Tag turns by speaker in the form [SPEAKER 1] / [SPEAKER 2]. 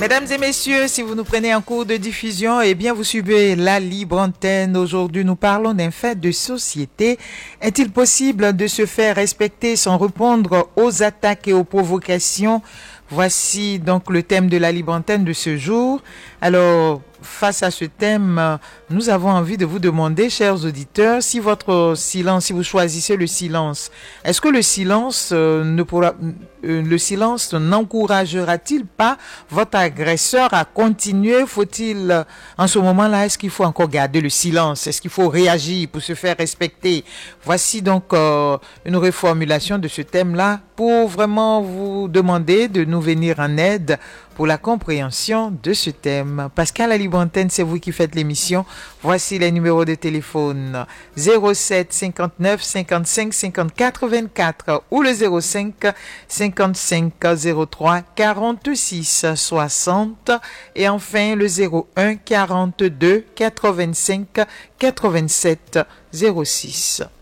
[SPEAKER 1] Mesdames et messieurs, si vous nous prenez en cours de diffusion, eh bien vous suivez la libre antenne. Aujourd'hui, nous parlons d'un fait de société. Est-il possible de se faire respecter sans répondre aux attaques et aux provocations? Voici donc le thème de la libre antenne de ce jour. Alors, face à ce thème, nous avons envie de vous demander, chers auditeurs, si votre silence, si vous choisissez le silence, est-ce que le silence n'encouragera-t-il pas votre agresseur à continuer? Faut-il, en ce moment-là, est-ce qu'il faut encore garder le silence? Est-ce qu'il faut réagir pour se faire respecter? Voici donc une reformulation de ce thème-là pour vraiment vous demander de nous venir en aide pour la compréhension de ce thème. Pascal à Libre Antenne, c'est vous qui faites l'émission. Voici les numéros de téléphone 07 59 55 54 24 ou le 05 55 03 46 60 et enfin le 01 42 85 87 06.